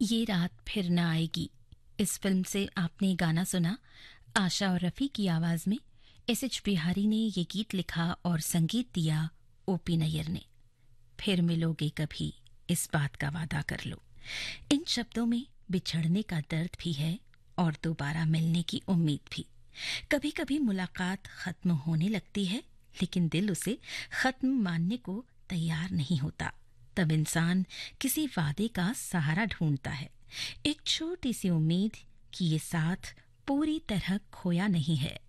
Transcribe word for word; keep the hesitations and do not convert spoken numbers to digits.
ये रात फिर न आएगी। इस फिल्म से आपने गाना सुना आशा और रफ़ी की आवाज़ में। एस एच बिहारी ने ये गीत लिखा और संगीत दिया ओपी नैयर ने। फिर मिलोगे कभी, इस बात का वादा कर लो। इन शब्दों में बिछड़ने का दर्द भी है और दोबारा मिलने की उम्मीद भी। कभी कभी मुलाकात खत्म होने लगती है, लेकिन दिल उसे खत्म मानने को तैयार नहीं होता। तब इंसान किसी वादे का सहारा ढूंढता है, एक छोटी सी उम्मीद कि ये साथ पूरी तरह खोया नहीं है।